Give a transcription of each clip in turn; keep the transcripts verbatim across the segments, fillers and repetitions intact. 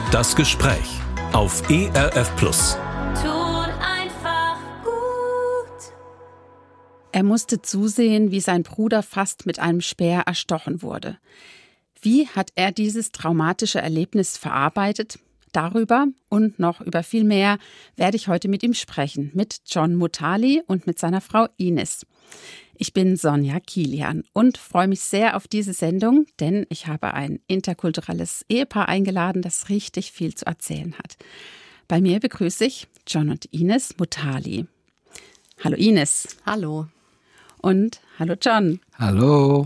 Das Gespräch auf E R F Plus. Tut einfach gut. Er musste zusehen, wie sein Bruder fast mit einem Speer erstochen wurde. Wie hat er dieses traumatische Erlebnis verarbeitet? Darüber und noch über viel mehr werde ich heute mit ihm sprechen, mit John Muthali und mit seiner Frau Ines. Ich bin Sonja Kilian und freue mich sehr auf diese Sendung, denn ich habe ein interkulturelles Ehepaar eingeladen, das richtig viel zu erzählen hat. Bei mir begrüße ich John und Ines Muthali. Hallo Ines. Hallo. Und hallo John. Hallo.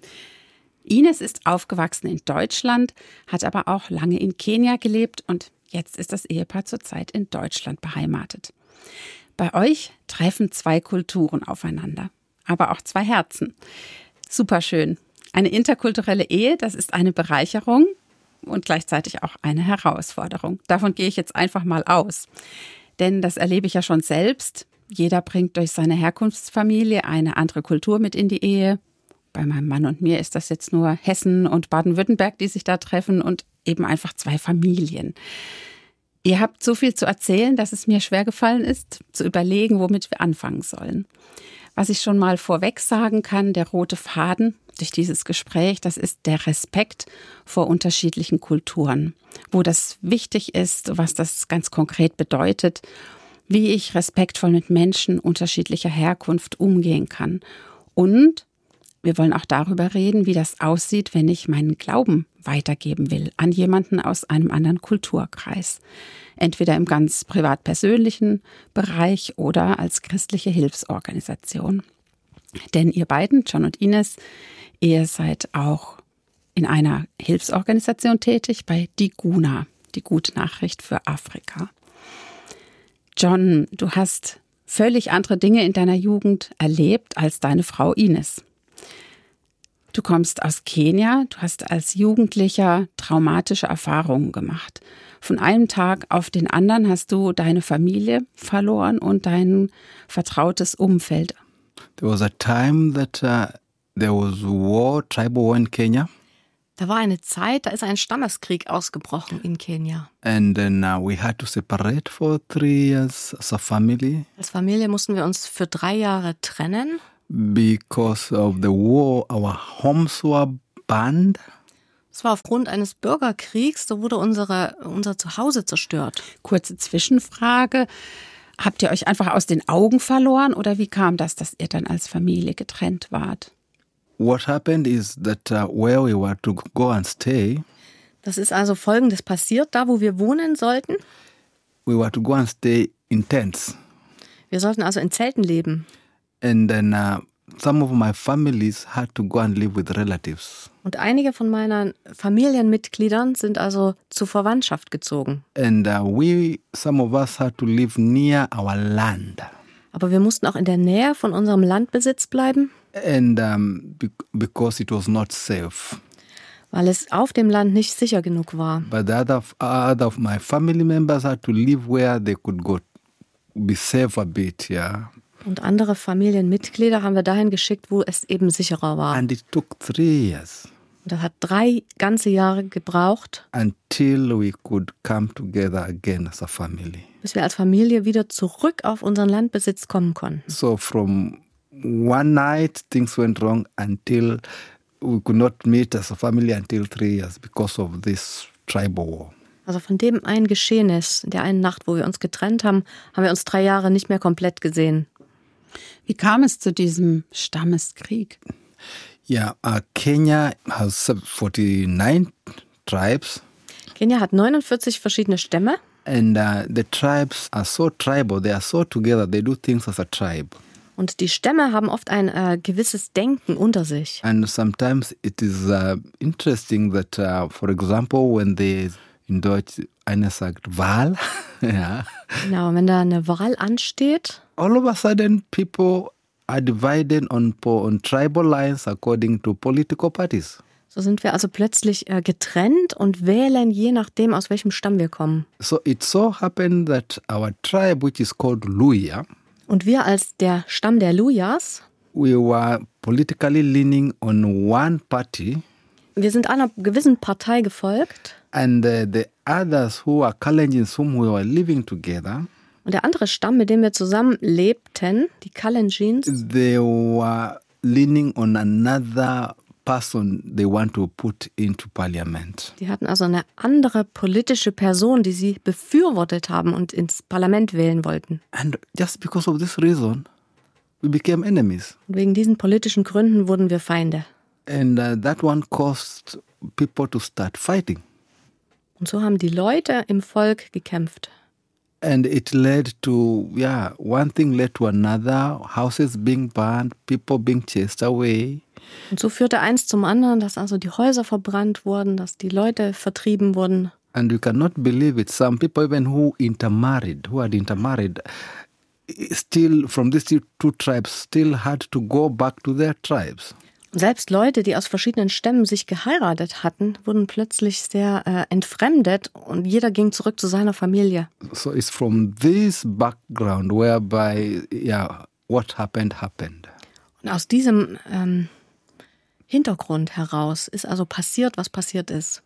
Ines ist aufgewachsen in Deutschland, hat aber auch lange in Kenia gelebt und jetzt ist das Ehepaar zurzeit in Deutschland beheimatet. Bei euch treffen zwei Kulturen aufeinander, aber auch zwei Herzen. Superschön. Eine interkulturelle Ehe, das ist eine Bereicherung und gleichzeitig auch eine Herausforderung. Davon gehe ich jetzt einfach mal aus. Denn das erlebe ich ja schon selbst. Jeder bringt durch seine Herkunftsfamilie eine andere Kultur mit in die Ehe. Bei meinem Mann und mir ist das jetzt nur Hessen und Baden-Württemberg, die sich da treffen und eben einfach zwei Familien. Ihr habt so viel zu erzählen, dass es mir schwer gefallen ist, zu überlegen, womit wir anfangen sollen. Was ich schon mal vorweg sagen kann, der rote Faden durch dieses Gespräch, das ist der Respekt vor unterschiedlichen Kulturen. Wo das wichtig ist, was das ganz konkret bedeutet, wie ich respektvoll mit Menschen unterschiedlicher Herkunft umgehen kann. Und wir wollen auch darüber reden, wie das aussieht, wenn ich meinen Glauben weitergeben will an jemanden aus einem anderen Kulturkreis. Entweder im ganz privat-persönlichen Bereich oder als christliche Hilfsorganisation. Denn ihr beiden, John und Ines, ihr seid auch in einer Hilfsorganisation tätig bei Diguna, die gute Nachricht für Afrika. John, du hast völlig andere Dinge in deiner Jugend erlebt als deine Frau Ines. Du kommst aus Kenia, du hast als Jugendlicher traumatische Erfahrungen gemacht. Von einem Tag auf den anderen hast du deine Familie verloren und dein vertrautes Umfeld. There was a time that uh, there was war, tribal war in Kenya. Da war eine Zeit, da ist ein Stammeskrieg ausgebrochen in Kenia. And then uh, we had to separate for three years as a family. Als Familie mussten wir uns für drei Jahre trennen. Because of the war, our homes were burned. Es war aufgrund eines Bürgerkriegs, da wurde unsere, unser Zuhause zerstört. Kurze Zwischenfrage. Habt ihr euch einfach aus den Augen verloren oder wie kam das, dass ihr dann als Familie getrennt wart? What happened is that uh, where we were to go and stay. Das ist also Folgendes passiert, da wo wir wohnen sollten. We were to go and stay in tents. Wir sollten also in Zelten leben. And then uh, some of my families had to go and live with relatives. Und einige von meinen Familienmitgliedern sind also zur Verwandtschaft gezogen. And uh, we, some of us had to live near our land. Aber wir mussten auch in der Nähe von unserem Landbesitz bleiben. And um, be- because it was not safe. Weil es auf dem Land nicht sicher genug war. But the other, other of my family members had to live where they could go, be safe a bit, yeah. Und andere Familienmitglieder haben wir dahin geschickt, wo es eben sicherer war. And it took three years. Und das hat drei ganze Jahre gebraucht, Until we could come together again as a family. bis wir als Familie wieder zurück auf unseren Landbesitz kommen konnten. So from one night things went wrong until we could not meet as a family until three years because of this tribal war. Also von dem einen Geschehnis, in der einen Nacht, wo wir uns getrennt haben, haben wir uns drei Jahre nicht mehr komplett gesehen. Wie kam es zu diesem Stammeskrieg? Yeah, uh, Kenya has forty-nine tribes. Kenia hat neunundvierzig verschiedene Stämme. And uh, the tribes are so tribal, they are so together, they do things as a tribe. Und die Stämme haben oft ein äh, gewisses Denken unter sich. And sometimes it is uh, interesting that, uh, for example, when they, in Deutsch, einer sagt Wahl, ja. Genau, wenn da eine Wahl ansteht, all of a sudden people are divided on, po- on tribal lines according to political parties. so sind wir also plötzlich äh, getrennt und wählen je nachdem, aus welchem Stamm wir kommen. So it so happened that our tribe, which is called Luya, Und wir als der Stamm der Luyas, we were politically leaning on one party. wir sind einer gewissen Partei gefolgt. And uh, the others who are Kalenjins, whom we were living together, Und der andere Stamm, mit dem wir zusammen lebten, die Kalenjins, they were leaning on another person they want to put into parliament. die hatten also eine andere politische Person, die sie befürwortet haben und ins Parlament wählen wollten. And just because of this reason, we became enemies. Und wegen diesen politischen Gründen wurden wir Feinde. And uh, that one caused people to start fighting. Und so haben die Leute im Volk gekämpft. And it led to, yeah, one thing led to another, houses being burned, people being chased away. Und so führte eins zum anderen, dass also die Häuser verbrannt wurden, dass die Leute vertrieben wurden. And you cannot believe it. Some people even who intermarried, who had intermarried, still from these two tribes, still had to go back to their tribes. Und selbst Leute, die aus verschiedenen Stämmen sich geheiratet hatten, wurden plötzlich sehr äh, entfremdet und jeder ging zurück zu seiner Familie. So it's from this background whereby, yeah, what happened, happened. Und aus diesem ähm, Hintergrund heraus ist also passiert, was passiert ist.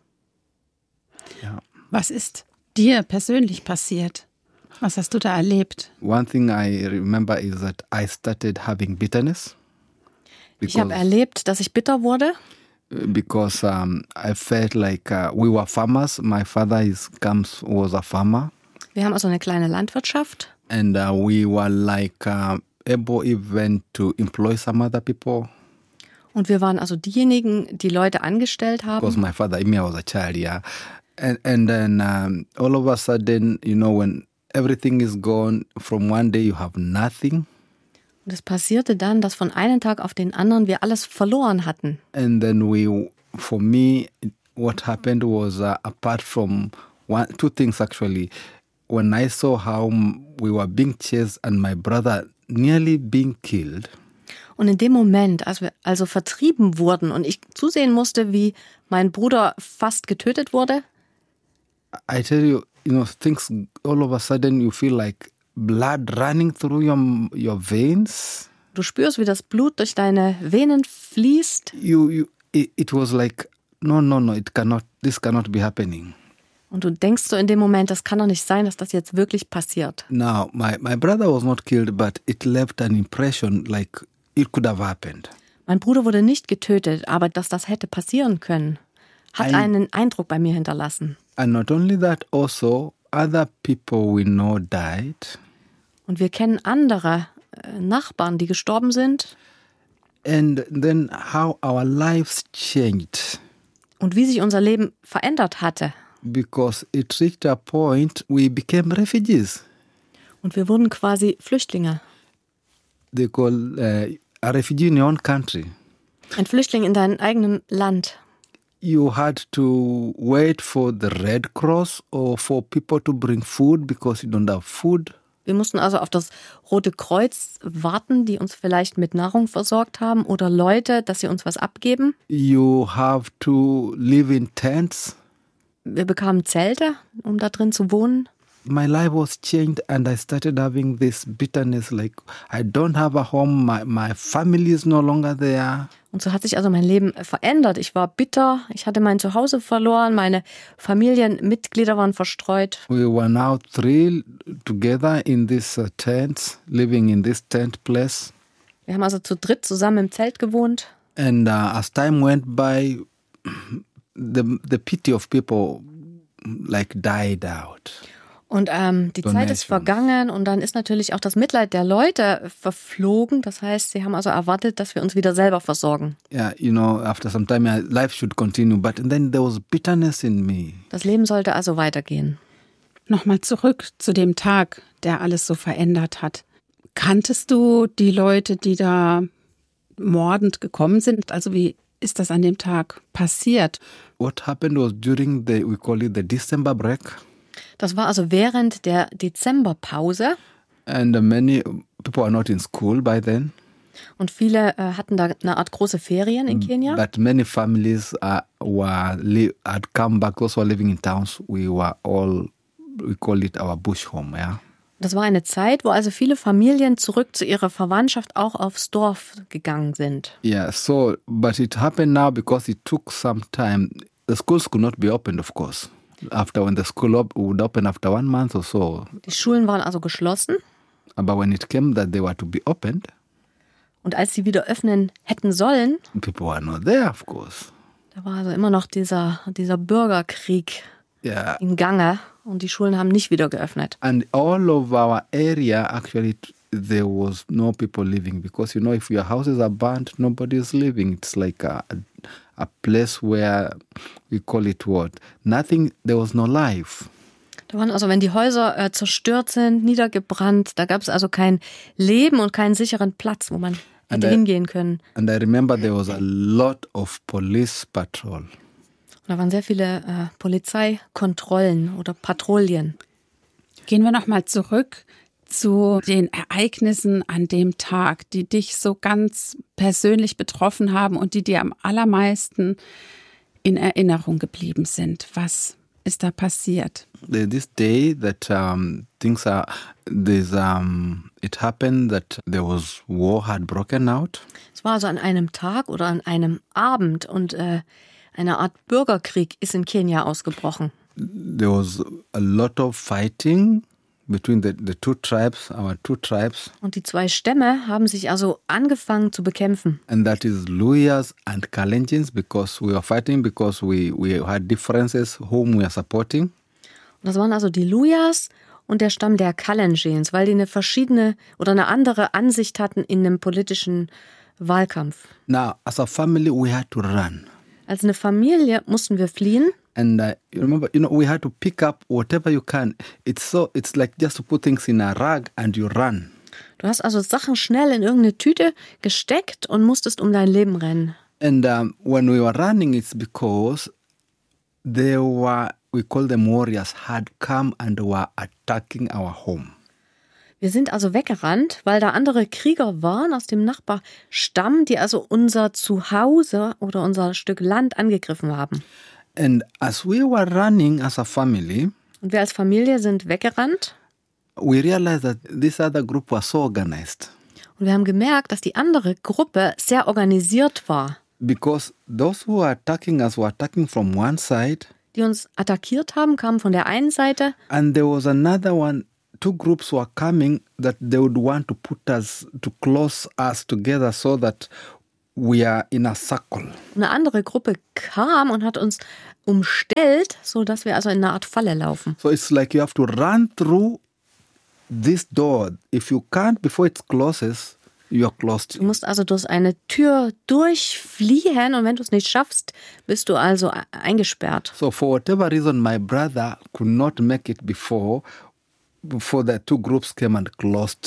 Yeah. Was ist dir persönlich passiert? Was hast du da erlebt? One thing I remember is that I started having bitterness. Ich habe erlebt, dass ich bitter wurde. Because um, I felt like uh, we were farmers. My father is, comes, was a farmer. Wir haben also eine kleine Landwirtschaft. And uh, we were like uh, able even to employ some other people. Und wir waren also diejenigen, die Leute angestellt haben. Because my father, me, I was a child, yeah. And, and then um, all of a sudden, you know, when everything is gone, from one day you have nothing. Und es passierte dann, dass von einem Tag auf den anderen wir alles verloren hatten. And then we, for me, what happened was uh, apart from one, two things actually. When I saw how we were being chased and my brother nearly being killed. Und in dem Moment, als wir also vertrieben wurden und ich zusehen musste, wie mein Bruder fast getötet wurde. I tell you, you know, things all of a sudden you feel like blood running through your, your veins. Du spürst, wie das Blut durch deine Venen fließt. You, you, it, it was like, no, no, no, it cannot, this cannot be happening. Und du denkst so in dem Moment, das kann doch nicht sein, dass das jetzt wirklich passiert. Now, my, my brother was not killed, but it left an impression like it could have happened. Mein Bruder wurde nicht getötet, aber dass das hätte passieren können, hat I, einen Eindruck bei mir hinterlassen. And not only that, also other people we know died. Und wir kennen andere äh, Nachbarn, die gestorben sind. And then how our lives changed. Und wie sich unser Leben verändert hatte. Because it reached a point we became refugees. Und wir wurden quasi Flüchtlinge. They call uh, a refugee in your own country. Ein Flüchtling in deinem eigenen Land. You had to wait for the Red Cross or for people to bring food because you don't have food. Wir mussten also auf das Rote Kreuz warten, die uns vielleicht mit Nahrung versorgt haben oder Leute, dass sie uns was abgeben. You have to live in tents. Wir bekamen Zelte, um da drin zu wohnen. My life was changed and I started having this bitterness like I don't have a home, my, my family is no longer there. Und so hat sich also mein Leben verändert. Ich war bitter, ich hatte mein Zuhause verloren, meine Familienmitglieder waren verstreut. We were now three together in this uh, tent, living in this tent place. Wir haben also zu dritt zusammen im Zelt gewohnt. And uh, as time went by, the the pity of people like died out. Und ähm, die Zeit ist vergangen und dann ist natürlich auch das Mitleid der Leute verflogen. Das heißt, sie haben also erwartet, dass wir uns wieder selber versorgen. Yeah, you know, after some time, yeah, life should continue. But then there was bitterness in me. Das Leben sollte also weitergehen. Nochmal zurück zu dem Tag, der alles so verändert hat. Kanntest du die Leute, die da mordend gekommen sind? Also wie ist das an dem Tag passiert? What happened was during the, we call it the December break. Das war also während der Dezemberpause. And many people are not in school by then. Und viele äh, hatten da eine Art große Ferien in Kenia. But many families uh, were li- had come back, those who were living in towns. We were all, we call it our bush home, yeah. Das war eine Zeit, wo also viele Familien zurück zu ihrer Verwandtschaft auch aufs Dorf gegangen sind. Yeah, so, but it happened now because it took some time. The schools could not be opened, of course. After when the school op- would open after one month or so. Die Schulen waren also geschlossen. But when it came that they were to be opened, und als sie wieder öffnen hätten sollen, people were not there, of course. Da war also immer noch dieser, dieser Bürgerkrieg yeah. in Gange und die Schulen haben nicht wieder geöffnet. And all of our area, actually, there was no people living because, you know, if your houses are burnt, nobody is living. It's like a, a place where we call it what? Nothing, there was no life. Da waren also, wenn die Häuser äh, zerstört sind, niedergebrannt, da gab es also kein Leben und keinen sicheren Platz, wo man hätte I, hingehen können. And I remember there was a lot of police patrol. Und da waren sehr viele äh, Polizeikontrollen oder Patrouillen. Gehen wir nochmal zurück zu den Ereignissen an dem Tag, die dich so ganz persönlich betroffen haben und die dir am allermeisten in Erinnerung geblieben sind. Was ist da passiert? This day that um, things are, there's, um, it happened that there was war had broken out. Es war also an einem Tag oder an einem Abend und äh, eine Art Bürgerkrieg ist in Kenia ausgebrochen. There was a lot of fighting between the, the two tribes, our two tribes. Und die zwei Stämme haben sich also angefangen zu bekämpfen. And that is Luyas and Kalenjins, because we were fighting because we, we had differences whom we are supporting. Und das waren also die Luyas und der Stamm der Kalenjins, weil die eine verschiedene oder eine andere Ansicht hatten in einem politischen Wahlkampf. Now, as a family, we had to run. Als eine Familie mussten wir fliehen. And uh, you remember, you know, we had to pick up whatever you can. It's so, it's like just to put things in a rag and you run. Du hast also Sachen schnell in irgendeine Tüte gesteckt und musstest um dein Leben rennen. And um, when we were running, it's because they were, we call them warriors, had come and were attacking our home. Wir sind also weggerannt, weil da andere Krieger waren aus dem Nachbarstamm, die also unser Zuhause oder unser Stück Land angegriffen haben. And as we were running as a family, und wir als Familie sind weggerannt, we realized that this other group was so organized. Und wir haben gemerkt, dass die andere Gruppe sehr organisiert war. Because those who were attacking us were attacking from one side. Die uns attackiert haben, kamen von der einen Seite. And there was another one. Two groups were coming that they would want to put us, to close us together so that we are in a circle. Eine andere Gruppe kam und hat uns umstellt, so dass wir also in einer Art Falle laufen. So it's like you have to run through this door. If you can't before it closes, you are closed. Du musst also durch eine Tür durchfliehen und wenn du es nicht schaffst, bist du also eingesperrt. So for whatever reason, my brother could not make it before. Before the two groups came and closed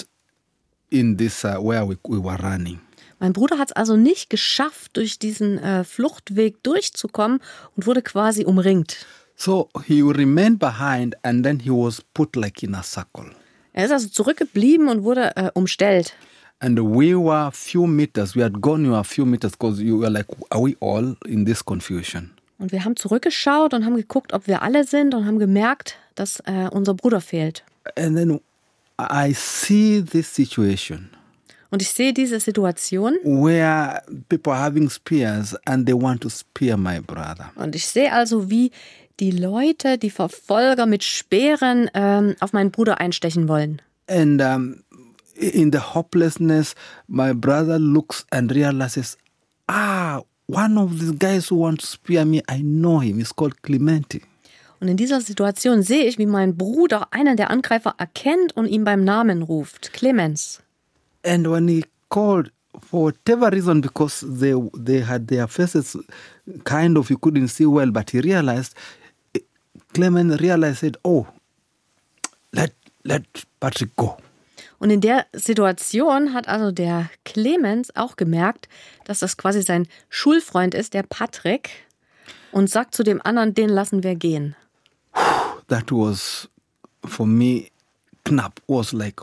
in this uh, where we, we were running. Mein Bruder hat es also nicht geschafft, durch diesen äh, Fluchtweg durchzukommen und wurde quasi umringt. So he remained behind and then he was put like in a circle. Er ist also zurückgeblieben und wurde äh, umstellt. And we were a few meters, we had gone you a few meters because you were like, are we all in this confusion? Und wir haben zurückgeschaut und haben geguckt, ob wir alle sind und haben gemerkt, dass äh, unser Bruder fehlt. And then I see this situation. Und ich sehe diese Situation, where people are having spears and they want to spear my brother. Und ich sehe also, wie die Leute, die Verfolger mit Speeren ähm, auf meinen Bruder einstechen wollen. And um, in the hopelessness, my brother looks and realizes, ah, one of these guys who want to spear me, I know him. He's called Clementi. Und in dieser Situation sehe ich, wie mein Bruder einen der Angreifer erkennt und ihn beim Namen ruft. Clemens. And when he called, for whatever reason, because they they had their faces kind of, you couldn't see well, but he realized, Clement realized, said, oh, let, let Patrick go. Und in der Situation hat also der Clemens auch gemerkt, dass das quasi sein Schulfreund ist, der Patrick, und sagt zu dem anderen, den lassen wir gehen. That was, for me, knapp, was like,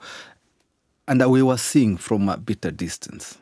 and we were seeing from a bitter distance.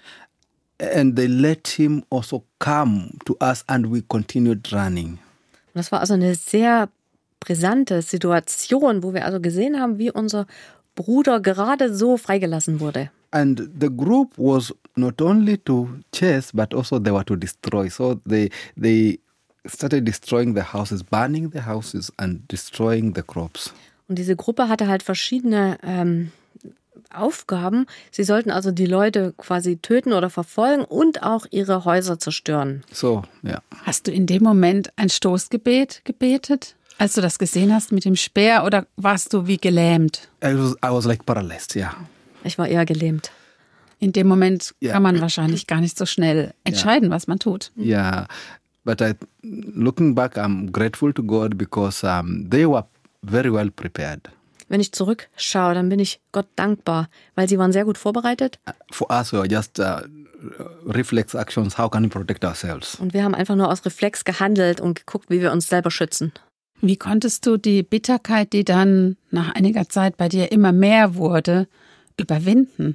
And they let him also come to us and we continued running. Und das war also eine sehr brisante Situation, wo wir also gesehen haben, wie unser Bruder gerade so freigelassen wurde. And the group was not only to chase, but also they were to destroy. So they they started destroying the houses, burning the houses and destroying the crops. Und diese Gruppe hatte halt verschiedene ähm, Aufgaben. Sie sollten also die Leute quasi töten oder verfolgen und auch ihre Häuser zerstören. So, yeah. Hast du in dem Moment ein Stoßgebet gebetet, als du das gesehen hast mit dem Speer, oder warst du wie gelähmt? I was, I was like paralyzed, yeah. Ich war eher gelähmt. In dem Moment Ja. kann man wahrscheinlich gar nicht so schnell entscheiden, was man tut. Yeah. But I, looking back, I'm grateful to God because um, they were very well prepared. Wenn ich zurückschaue, dann bin ich Gott dankbar, weil sie waren sehr gut vorbereitet. For us, we were just uh, reflex actions. How can we protect ourselves? Und wir haben einfach nur aus Reflex gehandelt und geguckt, wie wir uns selber schützen. Wie konntest du die Bitterkeit, die dann nach einiger Zeit bei dir immer mehr wurde, überwinden?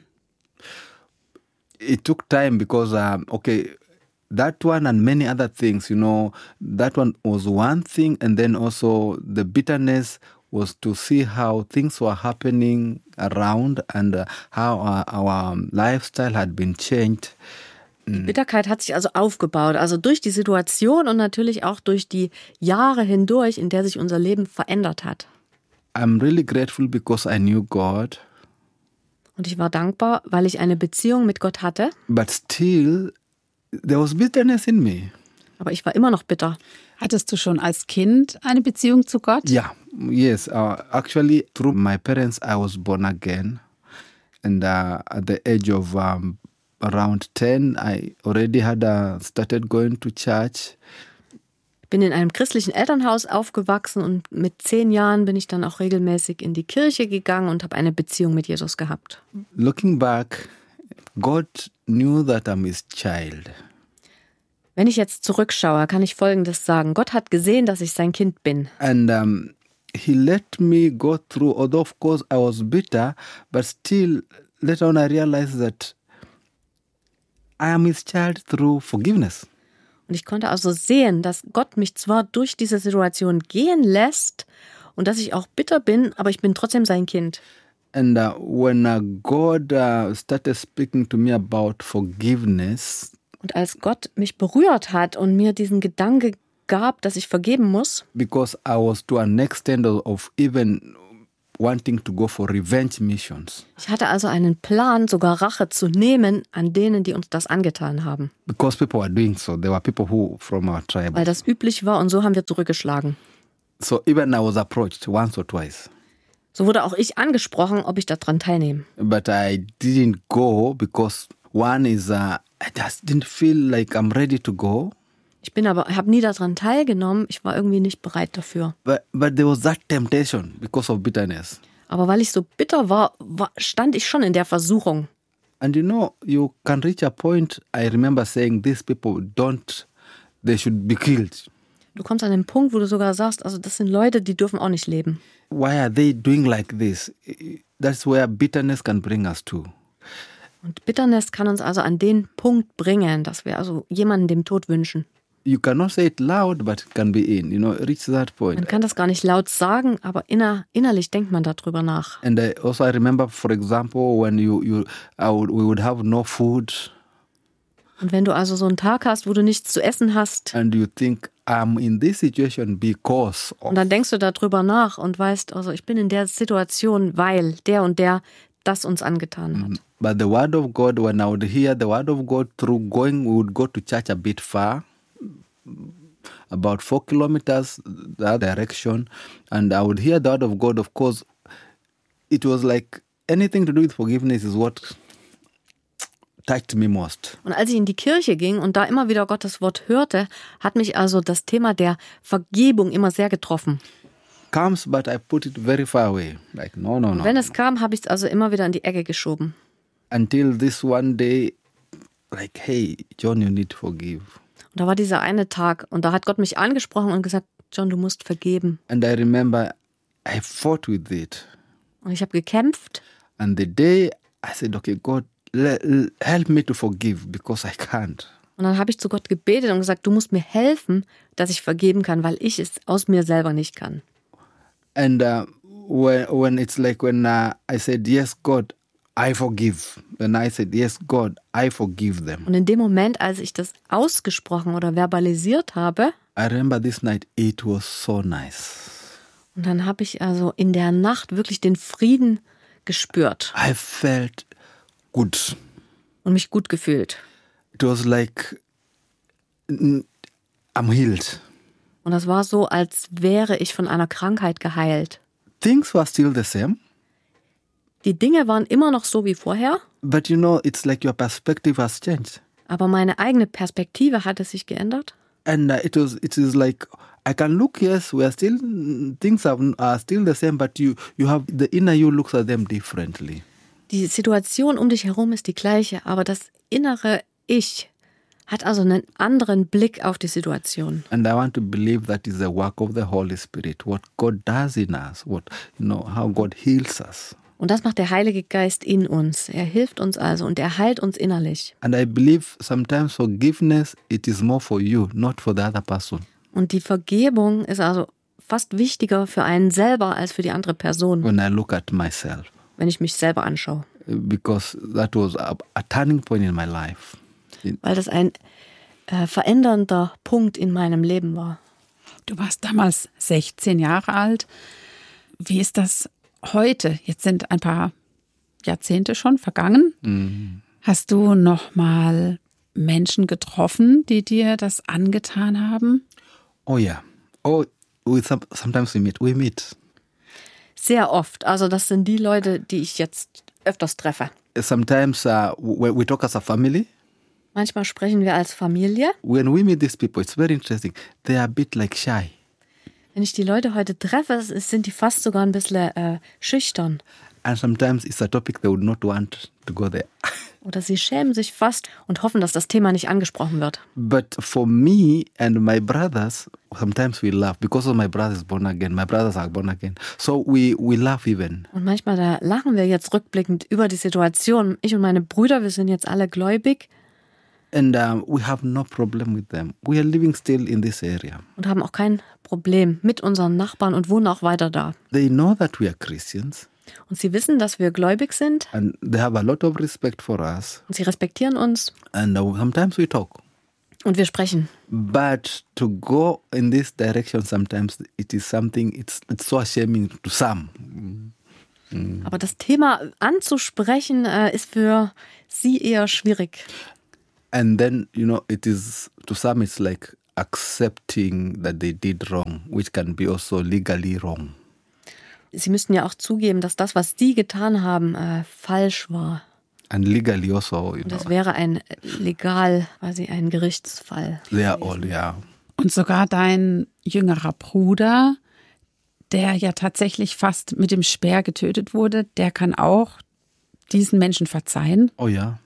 It took time because, um, okay, that one and many other things, you know, that one was one thing. And then also the bitterness was to see how things were happening around and uh, how our, our um, lifestyle had been changed. Die Bitterkeit hat sich also aufgebaut, also durch die Situation und natürlich auch durch die Jahre hindurch, in der sich unser Leben verändert hat. I'm really grateful because I knew God, Und ich war dankbar, weil ich eine Beziehung mit Gott hatte, but still there was bitterness in me. aber ich war immer noch bitter. Hattest du schon als Kind eine Beziehung zu Gott? Yeah, yes. Uh, actually, through my parents, I was born again. And uh, at the age of um, around ten, I already had uh, started going to church. Ich bin in einem christlichen Elternhaus aufgewachsen und mit zehn Jahren bin ich dann auch regelmäßig in die Kirche gegangen und habe eine Beziehung mit Jesus gehabt. Looking back, God knew that I'm his child. Wenn ich jetzt zurückschaue, kann ich Folgendes sagen. Gott hat gesehen, dass ich sein Kind bin. And um, he let me go through, although of course I was bitter, but still later on I realized that I am his child through forgiveness. Und ich konnte also sehen, dass Gott mich zwar durch diese Situation gehen lässt und dass ich auch bitter bin, aber ich bin trotzdem sein Kind. And uh, when uh, God uh, started speaking to me about forgiveness, Und als Gott mich berührt hat und mir diesen Gedanke gab, dass ich vergeben muss, because I was to an extent of, of even wanting to go for revenge missions, ich hatte also einen Plan, sogar Rache zu nehmen an denen, die uns das angetan haben. because people were doing so. There were people who from our tribe. Weil das üblich war und so haben wir zurückgeschlagen. So even I was approached once or twice, So wurde auch ich angesprochen, ob ich daran teilnehme. but I didn't go because one is uh, I just didn't feel like I'm ready to go. Ich bin aber, habe nie daran teilgenommen. Ich war irgendwie nicht bereit dafür. But but there was that temptation because of bitterness. Aber weil ich so bitter war, war, stand ich schon in der Versuchung. And you know, you can reach a point, I remember saying, these people don't, they should be killed. Du kommst an den Punkt, wo du sogar sagst, also das sind Leute, die dürfen auch nicht leben. Why are they doing like this? That's where bitterness can bring us to. Und Bitternis kann uns also an den Punkt bringen, dass wir also jemanden dem Tod wünschen. You cannot say it loud, but it can be in, you know, reach that Man point. kann das gar nicht laut sagen, aber inner, innerlich denkt man darüber nach. And I also I remember, for example, when you, you I would, we would have no food Und wenn du also so einen Tag hast, wo du nichts zu essen hast, and you think, I'm in this situation because of, und dann denkst du darüber nach und weißt, also ich bin in der Situation, weil der und der das uns angetan hat. but the word of God, when I would hear the word of God through going, we would go to church a bit far, about four kilometers that direction, and I would hear the word of God. Of course, it was like anything to do with forgiveness is what touched me most. Und als ich in die Kirche ging und da immer wieder Gottes Wort hörte, hat mich also das Thema der Vergebung immer sehr getroffen. Comes, but I put it very far away. Like, no, no, no. Wenn es kam, habe ich es also immer wieder in die Ecke geschoben. Until this one day, like, hey, John, you need to forgive. Und da war dieser eine Tag und da hat Gott mich angesprochen und gesagt, John, du musst vergeben. And I remember I fought with it. Und ich habe gekämpft. And the day I said, okay, God, le- le- help me to forgive because I can't. Und dann habe ich zu Gott gebetet und gesagt, du musst mir helfen, dass ich vergeben kann, weil ich es aus mir selber nicht kann. And uh, when, when it's like when uh, I said, yes, God, I forgive. When I said, yes, God, I forgive them. Und in dem Moment, als ich das ausgesprochen oder verbalisiert habe, I remember this night, it was so nice. und dann habe ich also in der Nacht wirklich den Frieden gespürt I felt good. und mich gut gefühlt. It was like mm, I'm healed. Und das war so, als wäre ich von einer Krankheit geheilt. Things were still the same, Die Dinge waren immer noch so wie vorher, but you know, it's like your perspective has changed. aber meine eigene Perspektive hatte sich geändert. And uh, it was, it is like I can look. Yes, we are still things are, are still the same, but you you have the inner you looks at them differently. Die Situation um dich herum ist die gleiche, aber das innere Ich hat also einen anderen Blick auf die Situation. And I want to believe that is the work of the Holy Spirit. What God does in us, what you know, how God heals us. Und das macht der Heilige Geist in uns. Er hilft uns also und er heilt uns innerlich. And I believe sometimes forgiveness it is more for you, not for the other person. Und die Vergebung ist also fast wichtiger für einen selber als für die andere Person, When I look at myself, wenn ich mich selber anschaue. because that was a, a turning point in my life. Weil das ein äh, verändernder Punkt in meinem Leben war. Du warst damals sechzehn Jahre alt. Wie ist das heute? Jetzt sind ein paar Jahrzehnte schon vergangen. Mhm. Hast du noch mal Menschen getroffen, die dir das angetan haben? Oh yeah. Oh, we some, sometimes we meet. We meet. Sehr oft. Also das sind die Leute, die ich jetzt öfters treffe. Sometimes uh, we, we talk as a family. Manchmal sprechen wir als Familie. When we meet these people, it's very interesting. They are a bit like shy. Wenn ich die Leute heute treffe, sind die fast sogar ein bisschen äh, schüchtern. And sometimes it's a topic they would not want to go there. Oder sie schämen sich fast und hoffen, dass das Thema nicht angesprochen wird. But for me and my brothers, sometimes we laugh because of my brothers born again. My brothers are born again. So we, we laugh even. Und manchmal da lachen wir jetzt rückblickend über die Situation. Ich und meine Brüder, wir sind jetzt alle gläubig. And um, we have no problem with them. We are living still in this area. Und haben auch kein Problem mit unseren Nachbarn und wohnen auch weiter da. They know that we are Christians. Und sie wissen, dass wir gläubig sind. And they have a lot of respect for us. Und sie respektieren uns. And uh, sometimes we talk. Und wir sprechen. But to go in this direction sometimes it is something, it's, it's so shaming to some. Mm. Aber das Thema anzusprechen äh, ist für sie eher schwierig. And then, you know, it is, to some it's like accepting that they did wrong, which can be also legally wrong. Sie müssten ja auch zugeben, dass das, was sie getan haben, äh, falsch war. And legally also, you Und know, das wäre ein legal, quasi ein Gerichtsfall. they are all, yeah. Und sogar dein jüngerer Bruder, der ja tatsächlich fast mit dem Speer getötet wurde, der kann auch diesen Menschen verzeihen. Oh, yeah.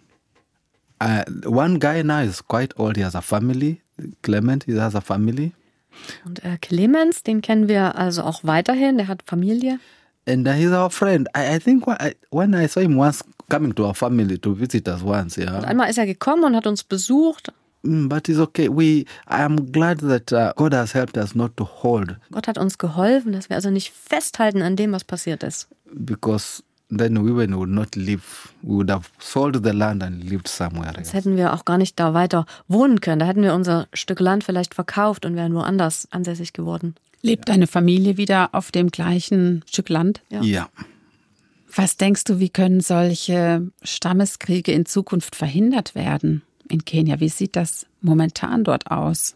Uh, one guy now is quite old. He has a family. Clement, he has a family. Und äh, Clemens, den kennen wir also auch weiterhin, der hat Familie. And uh, he's our friend. I, I think when I, when I saw him once coming to our family to visit us once, Und yeah. einmal ist er gekommen und hat uns besucht. Mm, but it's okay. We, I am glad that uh, God has helped us not to hold, Gott hat uns geholfen, dass wir also nicht festhalten an dem, was passiert ist. because then we would not live. We would have sold the land and lived somewhere Jetzt else. hätten wir auch gar nicht da weiter wohnen können. Da hätten wir unser Stück Land vielleicht verkauft und wären woanders ansässig geworden. Lebt deine Familie wieder auf dem gleichen Stück Land? Ja. Yeah. Was denkst du, wie können solche Stammeskriege in Zukunft verhindert werden in Kenia? Wie sieht das momentan dort aus?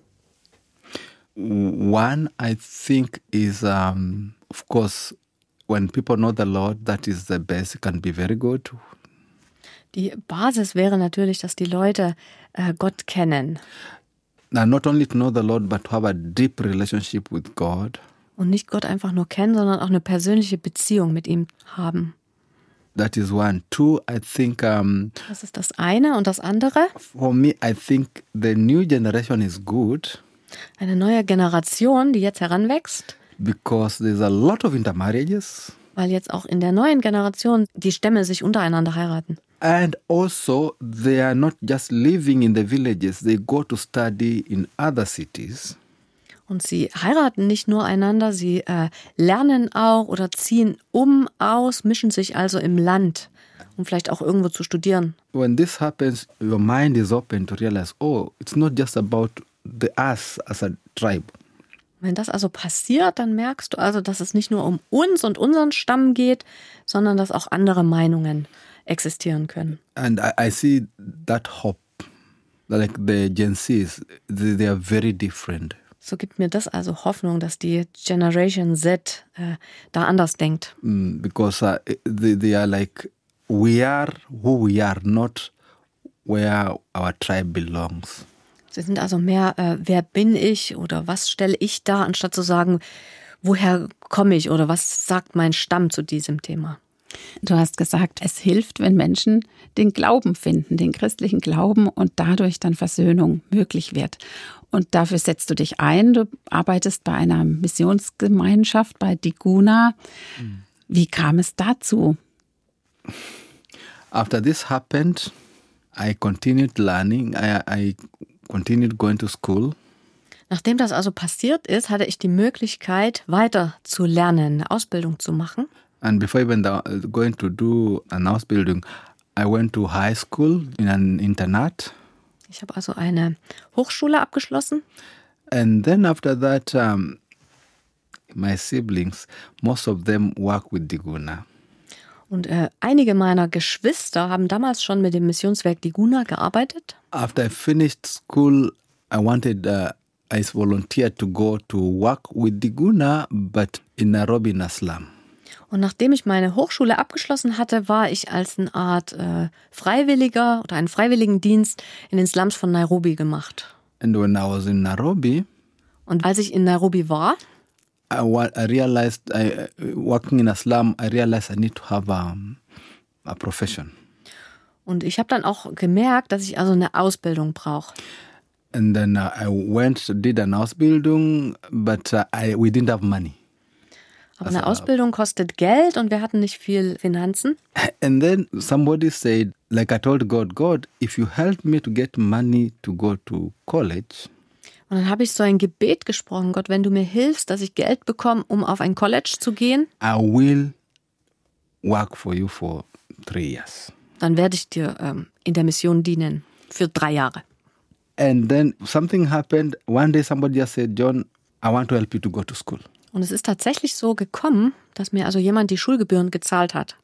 One, I think, is, um, of course, when people know the Lord, that is the best. It can be very good. Die Basis wäre natürlich, dass die Leute äh, Gott kennen. Now, not only to know the Lord, but to have a deep relationship with God. Und nicht Gott einfach nur kennen, sondern auch eine persönliche Beziehung mit ihm haben. That is one. Two, I think, um, Das ist das eine. Und das andere, for me, I think the new generation is good eine neue Generation, die jetzt heranwächst, because there's a lot of intermarriages. weil jetzt auch in der neuen Generation die Stämme sich untereinander heiraten. And also, they are not just living in the villages, they go to study in other cities. Und sie heiraten nicht nur einander, sie äh, lernen auch oder ziehen um, aus, mischen sich also im Land, um vielleicht auch irgendwo zu studieren. When this happens, your mind is open to realize, oh, it's not just about the us as a tribe. Wenn das also passiert, dann merkst du also, dass es nicht nur um uns und unseren Stamm geht, sondern dass auch andere Meinungen existieren können. And I, I see that hope, like the Gen Zs, they, they are very different. So gibt mir das also Hoffnung, dass die Generation Z äh, da anders denkt. Mm, because uh, they, they are like, we are who we are, not where our tribe belongs. Sie sind also mehr, äh, wer bin ich oder was stelle ich dar, anstatt zu sagen, woher komme ich oder was sagt mein Stamm zu diesem Thema. Du hast gesagt, es hilft, wenn Menschen den Glauben finden, den christlichen Glauben und dadurch dann Versöhnung möglich wird. Und dafür setzt du dich ein. Du arbeitest bei einer Missionsgemeinschaft, bei Diguna. Wie kam es dazu? After this happened, I continued learning. I, I continued going to school. Nachdem das also passiert ist, hatte ich die Möglichkeit, weiter zu lernen, eine Ausbildung zu machen. And before even the, going to do an Ausbildung, I went to high school in an internat. Ich habe also eine Hochschule abgeschlossen. And then after that, um, my siblings, most of them work with Diguna. Und äh, einige meiner Geschwister haben damals schon mit dem Missionswerk Diguna gearbeitet. After I finished school, I wanted, uh, I volunteered to go to work with Diguna, but in Nairobi in a slum. Und nachdem ich meine Hochschule abgeschlossen hatte, war ich als eine Art äh, Freiwilliger oder einen Freiwilligendienst in den Slums von Nairobi gemacht. And when I was in Nairobi, und als ich in Nairobi war, I, I realized, I, working in a slum, I realized I need to have a, a profession. Und ich habe dann auch gemerkt, dass ich also eine Ausbildung brauche. And then uh, I went, did an Ausbildung, but uh, I, we didn't have money. Aber eine Ausbildung kostet Geld und wir hatten nicht viel Finanzen. And then somebody said, like I told God, God, if you help me to get money to go to college. Und dann habe ich so ein Gebet gesprochen, Gott, wenn du mir hilfst, dass ich Geld bekomme, um auf ein College zu gehen, I will work for you for three years. Dann werde ich dir ähm, in der Mission dienen für drei Jahre. And then something happened. One day somebody just said, John, I want to help you to go to school. Und es ist tatsächlich so gekommen, dass mir also jemand die Schulgebühren gezahlt hat.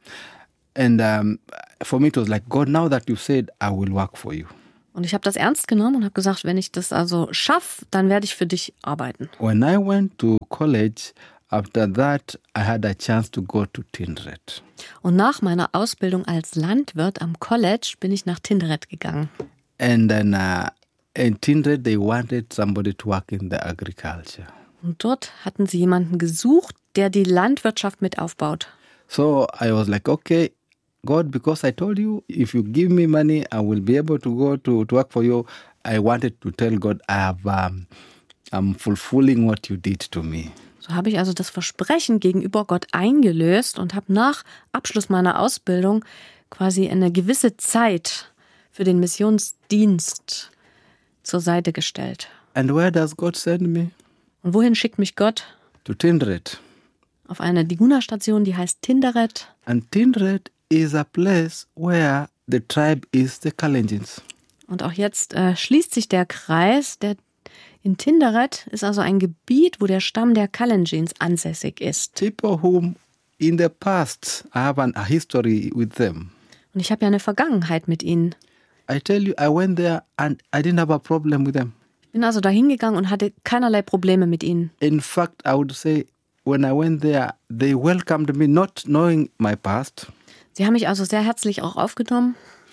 And um, for me it was like, God, now that you said, I will work for you. Und ich habe das ernst genommen und habe gesagt, wenn ich das also schaffe, dann werde ich für dich arbeiten. When I went to college, after that, I had a chance to go to Tinderet. Und nach meiner Ausbildung als Landwirt am College bin ich nach Tinderet gegangen. And then uh, in Tinderet, they wanted somebody to work in the agriculture. Und dort hatten sie jemanden gesucht, der die Landwirtschaft mit aufbaut. So I was like, okay, God, because I told you, if you give me money, I will be able to go to, to work for you. I wanted to tell God, I have, um, I'm fulfilling what you did to me. So habe ich also das Versprechen gegenüber Gott eingelöst und habe nach Abschluss meiner Ausbildung quasi eine gewisse Zeit für den Missionsdienst zur Seite gestellt. And where does God send me? Und wohin schickt mich Gott? To Tinderet. Auf eine Diguna-Station, die heißt Tinderet. And Tinderet is a place where the tribe is the Kalenjins. Und auch jetzt äh, schließt sich der Kreis. Der in Tinderet ist also ein Gebiet, wo der Stamm der Kalenjins ansässig ist. People whom in the past I have an, a history with them. Und ich habe ja eine Vergangenheit mit ihnen. I tell you, I went there and I didn't have a problem with them. Ich bin also da hingegangen und hatte keinerlei Probleme mit ihnen. In fact, I would say, when I went there, they welcomed me, not knowing my past. Sie haben mich also sehr herzlich auch aufgenommen.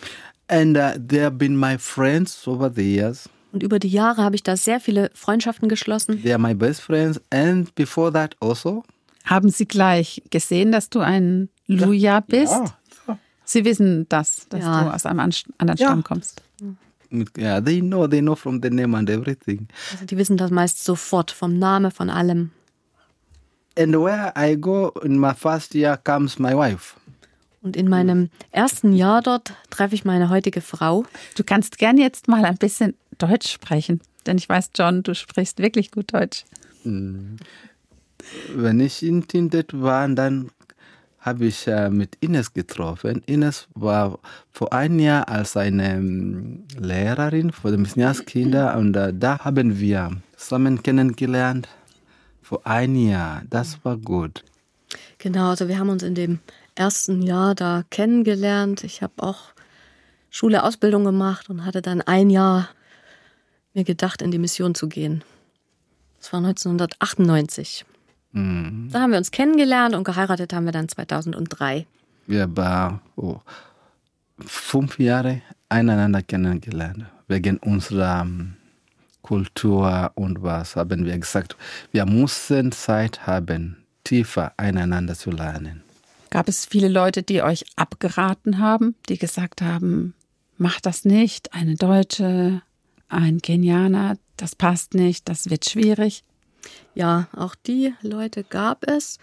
And uh, they have been my friends over the years. Und über die Jahre habe ich da sehr viele Freundschaften geschlossen. They are my best friends. And before that also. Haben Sie gleich gesehen, dass du ein Luja bist? Ja, ja. Sie wissen das, dass Ja. du aus einem anderen Ja. Stamm kommst. Yeah, they know, they know from the name and everything. Also die wissen das meist sofort, vom Namen, von allem. And where I go in my first year comes my wife. Und in meinem ersten Jahr dort treffe ich meine heutige Frau. Du kannst gern jetzt mal ein bisschen Deutsch sprechen. Denn ich weiß, John, du sprichst wirklich gut Deutsch. Wenn ich in Tindet war, dann habe ich äh, mit Ines getroffen. Ines war vor einem Jahr als eine ähm, Lehrerin für die Missionarskinder und äh, da haben wir zusammen kennengelernt. Vor einem Jahr. Das war gut. Genau, also wir haben uns in dem ersten Jahr da kennengelernt. Ich habe auch Schule, Ausbildung gemacht und hatte dann ein Jahr mir gedacht, in die Mission zu gehen. Das war neunzehnhundertachtundneunzig. Mhm. Da haben wir uns kennengelernt und geheiratet haben wir dann zweitausenddrei. Wir waren oh, fünf Jahre einander kennengelernt. Wegen unserer um, Kultur und was haben wir gesagt. Wir mussten Zeit haben, tiefer einander zu lernen. Gab es viele Leute, die euch abgeraten haben, die gesagt haben, mach das nicht, eine Deutsche, ein Kenianer, das passt nicht, das wird schwierig? Ja, auch die Leute gab es.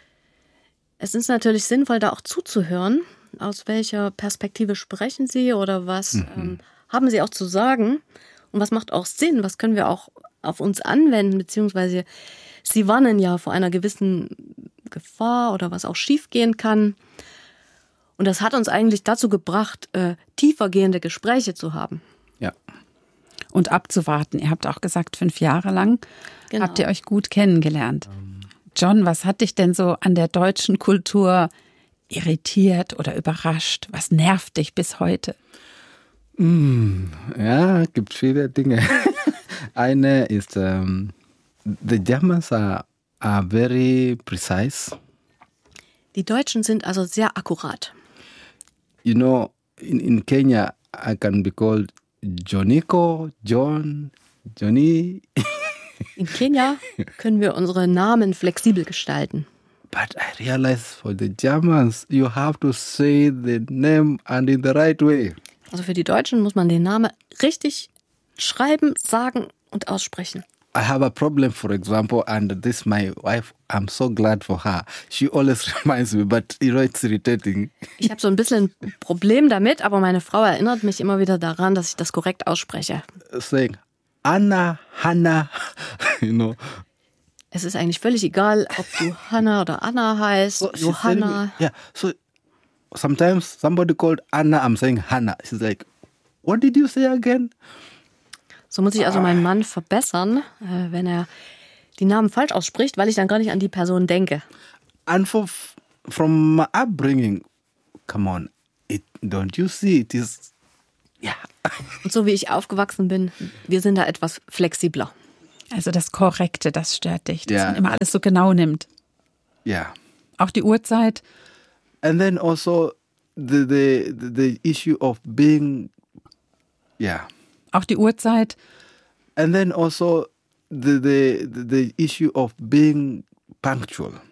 Es ist natürlich sinnvoll, da auch zuzuhören. Aus welcher Perspektive sprechen Sie oder was mhm. ähm, haben Sie auch zu sagen? Und was macht auch Sinn? Was können wir auch auf uns anwenden? Beziehungsweise Sie warnen ja vor einer gewissen Gefahr oder was auch schiefgehen kann. Und das hat uns eigentlich dazu gebracht, äh, tiefergehende Gespräche zu haben. Ja. Und abzuwarten. Ihr habt auch gesagt, fünf Jahre lang genau. habt ihr euch gut kennengelernt. John, was hat dich denn so an der deutschen Kultur irritiert oder überrascht? Was nervt dich bis heute? Mm, ja, es gibt viele Dinge. Eine ist, um, the Germans are, are very precise. Die Deutschen sind also sehr akkurat. You know, in, in Kenya, I can be called Johniko, John, Johnny. In Kenia können wir unsere Namen flexibel gestalten. But I realize for the Germans, you have to say the name and in the right way. Also für die Deutschen muss man den Namen richtig schreiben, sagen und aussprechen. I have a problem, for example, and this my wife, I'm so glad for her. She always reminds me, but you know, it's irritating. Ich habe so ein bisschen ein Problem damit, aber meine Frau erinnert mich immer wieder daran, dass ich das korrekt ausspreche. Saying, Anna, Hannah, you know. Es ist eigentlich völlig egal, ob du Hannah oder Anna heißt, So, Johanna. Yeah, so sometimes somebody called Anna, I'm saying Hannah. She's like, what did you say again? So muss ich also meinen Mann verbessern, äh, wenn er die Namen falsch ausspricht, weil ich dann gar nicht an die Person denke. And for, from my upbringing, come on, it, don't you see, it is, yeah. Und so wie ich aufgewachsen bin, wir sind da etwas flexibler. Also das Korrekte, das stört dich, dass Ja. man immer alles so genau nimmt. Yeah. Auch die Uhrzeit. And then also the, the, the issue of being, yeah. Auch die Uhrzeit. And then also the, the, the issue of being punctual.